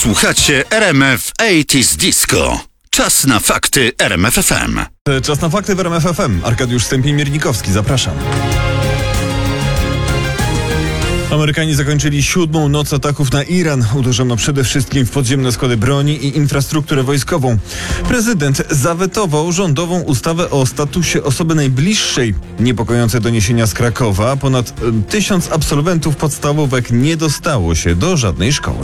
Słuchacie RMF 80s Disco. Czas na fakty RMF FM. Czas na fakty w RMF FM. Arkadiusz Stępień-Miernikowski, zapraszam. Amerykanie zakończyli 7. noc ataków na Iran. Uderzono przede wszystkim w podziemne składy broni i infrastrukturę wojskową. Prezydent zawetował rządową ustawę o statusie osoby najbliższej. Niepokojące doniesienia z Krakowa. Ponad 1000 absolwentów podstawówek nie dostało się do żadnej szkoły.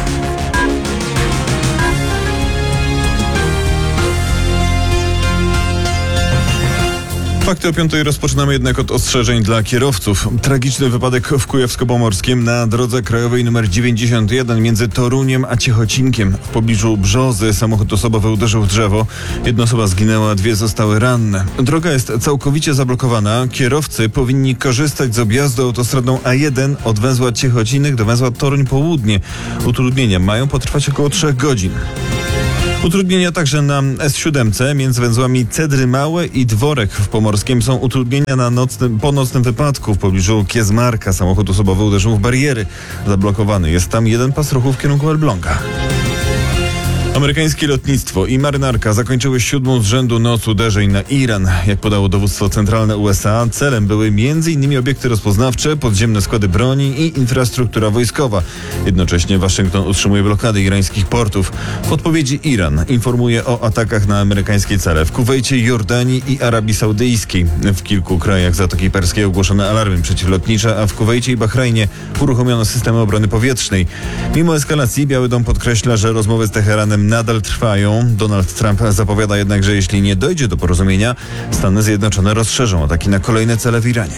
Fakty o 5 rozpoczynamy jednak od ostrzeżeń dla kierowców. Tragiczny wypadek w Kujawsko-Pomorskim na drodze krajowej nr 91 między Toruniem a Ciechocinkiem. W pobliżu Brzozy samochód osobowy uderzył w drzewo. Jedna osoba zginęła, 2 zostały ranne. Droga jest całkowicie zablokowana. Kierowcy powinni korzystać z objazdu autostradą A1 od węzła Ciechocinek do węzła Toruń Południe. Utrudnienia mają potrwać około 3 godzin. Utrudnienia także na S7 między węzłami Cedry Małe i Dworek w Pomorskim. Są utrudnienia po nocnym wypadku. W pobliżu Kiezmarka samochód osobowy uderzył w bariery. Zablokowany jest tam jeden pas ruchu w kierunku Elbląga. Amerykańskie lotnictwo i marynarka zakończyły 7. z rzędu noc uderzeń na Iran. Jak podało dowództwo centralne USA, celem były m.in. obiekty rozpoznawcze, podziemne składy broni i infrastruktura wojskowa. Jednocześnie Waszyngton utrzymuje blokady irańskich portów. W odpowiedzi Iran informuje o atakach na amerykańskie cele w Kuwejcie, Jordanii i Arabii Saudyjskiej. W kilku krajach Zatoki Perskiej ogłoszono alarmy przeciwlotnicze, a w Kuwejcie i Bahrajnie uruchomiono systemy obrony powietrznej. Mimo eskalacji Biały Dom podkreśla, że rozmowy z Teheranem nadal trwają. Donald Trump zapowiada jednak, że jeśli nie dojdzie do porozumienia, Stany Zjednoczone rozszerzą ataki na kolejne cele w Iranie.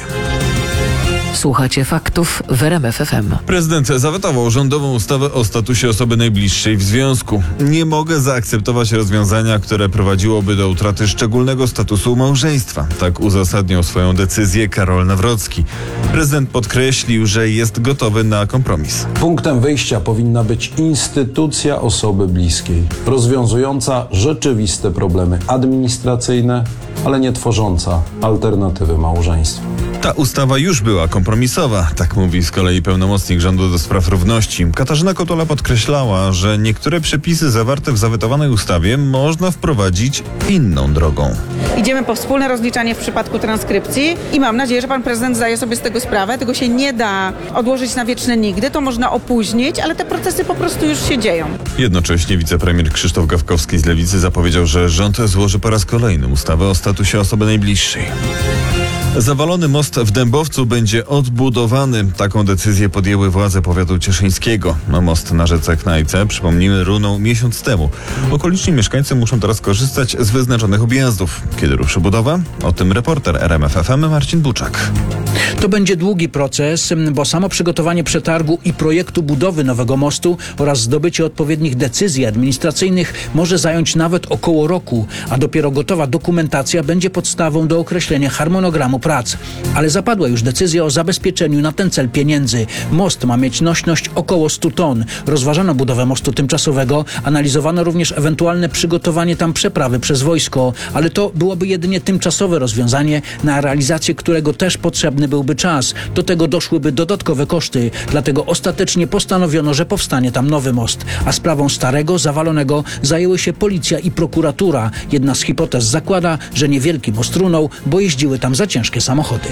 Słuchacie faktów w RMF FM. Prezydent zawetował rządową ustawę o statusie osoby najbliższej w związku. Nie mogę zaakceptować rozwiązania, które prowadziłoby do utraty szczególnego statusu małżeństwa. Tak uzasadniał swoją decyzję Karol Nawrocki. Prezydent podkreślił, że jest gotowy na kompromis. Punktem wyjścia powinna być instytucja osoby bliskiej, rozwiązująca rzeczywiste problemy administracyjne, ale nie tworząca alternatywy małżeństwu. Ta ustawa już była kompromisowa, tak mówi z kolei pełnomocnik rządu do spraw równości. Katarzyna Kotula podkreślała, że niektóre przepisy zawarte w zawetowanej ustawie można wprowadzić inną drogą. Idziemy po wspólne rozliczanie w przypadku transkrypcji i mam nadzieję, że pan prezydent zdaje sobie z tego sprawę. Tego się nie da odłożyć na wieczne nigdy, to można opóźnić, ale te procesy po prostu już się dzieją. Jednocześnie wicepremier Krzysztof Gawkowski z Lewicy zapowiedział, że rząd złoży po raz kolejny ustawę o statusie osoby najbliższej. Zawalony most w Dębowcu będzie odbudowany. Taką decyzję podjęły władze powiatu cieszyńskiego. Most na rzece Knajce, przypomnijmy, runął miesiąc temu. Okoliczni mieszkańcy muszą teraz korzystać z wyznaczonych objazdów. Kiedy ruszy budowa? O tym reporter RMF FM Marcin Buczak. To będzie długi proces, bo samo przygotowanie przetargu i projektu budowy nowego mostu oraz zdobycie odpowiednich decyzji administracyjnych może zająć nawet około roku, a dopiero gotowa dokumentacja będzie podstawą do określenia harmonogramu prac. Ale zapadła już decyzja o zabezpieczeniu na ten cel pieniędzy. Most ma mieć nośność około 100 ton. Rozważano budowę mostu tymczasowego, analizowano również ewentualne przygotowanie tam przeprawy przez wojsko, ale to byłoby jedynie tymczasowe rozwiązanie, na realizację którego też potrzebny byłby czas. Do tego doszłyby dodatkowe koszty, dlatego ostatecznie postanowiono, że powstanie tam nowy most, a sprawą starego, zawalonego zajęły się policja i prokuratura. Jedna z hipotez zakłada, że niewielki most runął, bo jeździły tam za ciężkie samochody.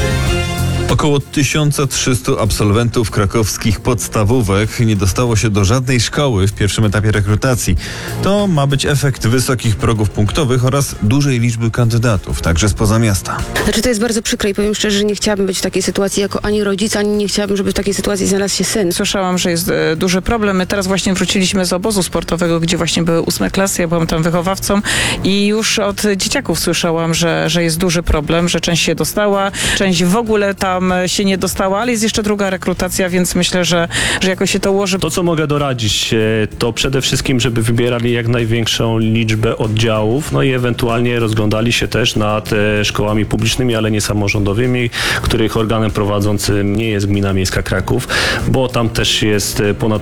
Około 1300 absolwentów krakowskich podstawówek nie dostało się do żadnej szkoły w pierwszym etapie rekrutacji. To ma być efekt wysokich progów punktowych oraz dużej liczby kandydatów, także spoza miasta. To jest bardzo przykre i powiem szczerze, że nie chciałabym być w takiej sytuacji jako ani rodzic, ani nie chciałabym, żeby w takiej sytuacji znalazł się syn. Słyszałam, że jest duży problem. My teraz właśnie wróciliśmy z obozu sportowego, gdzie właśnie były 8 klasy. Ja byłam tam wychowawcą i już od dzieciaków słyszałam, że jest duży problem, że część się dostała, część w ogóle tam się nie dostała, ale jest jeszcze druga rekrutacja, więc myślę, że jakoś się to ułoży. To, co mogę doradzić, to przede wszystkim, żeby wybierali jak największą liczbę oddziałów, no i ewentualnie rozglądali się też nad szkołami publicznymi, ale nie samorządowymi, których organem prowadzącym nie jest Gmina Miejska Kraków, bo tam też jest ponad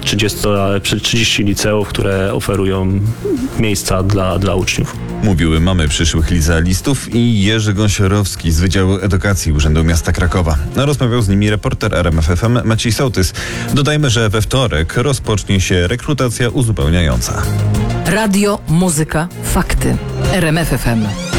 30 liceów, które oferują miejsca dla uczniów. Mówiły mamy przyszłych licealistów i Jerzy Gąsiorowski z Wydziału Edukacji Urzędu Miasta Krakowa. Rozmawiał z nimi reporter RMF FM Maciej Sołtys. Dodajmy, że we wtorek rozpocznie się rekrutacja uzupełniająca. Radio, muzyka, fakty. RMF FM.